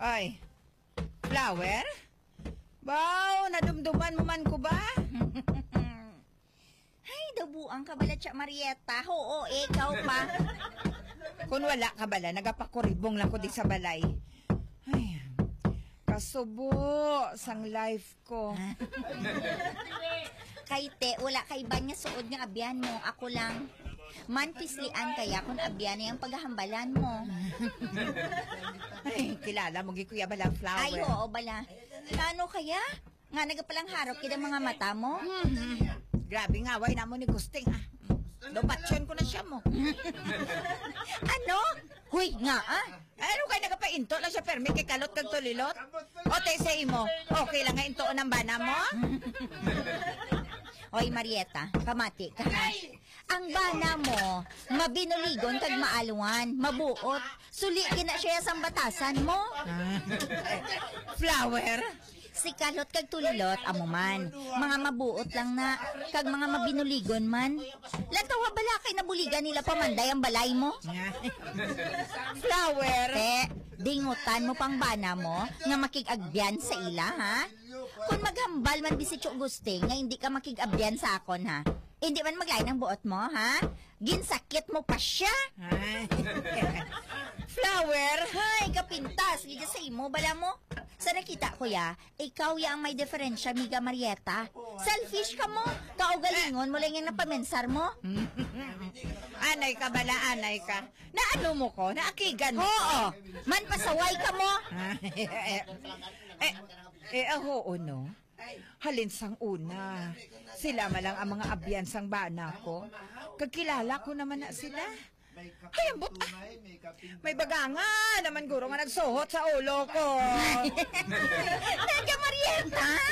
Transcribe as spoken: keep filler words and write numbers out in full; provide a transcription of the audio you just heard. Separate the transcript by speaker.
Speaker 1: Ay, flower? Baw, nadumduman mo man ko ba?
Speaker 2: Ay, dabuang ka bala, Tsa Marieta. Oo, ikaw pa.
Speaker 1: Kung wala ka bala, nagapakuribong lang ko di sa balay. Ay, kasubo sang life ko.
Speaker 2: Kay te, wala kay ba nga suod nga abyan mo. Ako lang. Mantislian kaya kung abyan na yung paghahambalan mo.
Speaker 1: Ay, kilala mo, gikuya bala flower.
Speaker 2: Ay, oo, bala. Kano kaya? Nga nagapalang harap kita mga mata mo?
Speaker 1: Grabe nga, way na mo ni Gusting ah. Dobatsyon ko na siya mo.
Speaker 2: Ano? Huy nga ah.
Speaker 1: Ano kayo nagapainto lang siya permi kay kalot kag tulilot? O te sa imo, okay lang nga into ng bana mo?
Speaker 2: Hoy Marieta, kamati ka ha. Ang bana mo, mabinuligon kag maalwan, mabuot. Suli kina siya sa batasan mo.
Speaker 1: Flower?
Speaker 2: Si kalot kag tulilot, amo man. Mga mabuot lang na, kag mga mabinuligon man. Latawa bala kay nabuligan nila pamanday ang balay mo?
Speaker 1: Flower?
Speaker 2: Eh, dingutan mo pang bana mo, nga makigagbian sa ila, ha? Kung maghambal man bisityo Gusting, nga hindi ka makigabyan sa akon, ha? Hindi man maglain ang buot mo, ha? Ginsakit mo pa siya?
Speaker 1: Flower?
Speaker 2: Hay, kapintas, giga sa imo, bala mo? Sa nakita ko ya, ikaw ya ang may diferensya, Miga Marieta. Selfish ka mo, kaugalingon mo lang yung napamensar mo.
Speaker 1: Anay ka bala, anay ka. Naano mo ko? Naakigan mo?
Speaker 2: Oo, man pasaway ka mo.
Speaker 1: eh, eh, eh, ako, no? Halin sang una. Sila malang ang mga abyansang bana ko. Kagkilala ko naman na sila. Ay, ambot ah. May baga nga naman guro nga nagsuhot sa ulo ko.